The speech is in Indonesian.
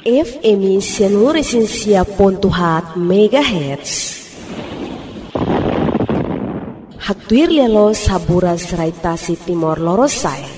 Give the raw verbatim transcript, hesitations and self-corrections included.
F M Sianuresinsia Pontuhat Megahertz. Haktuir lialo saburas raitasi Timor Lorosai.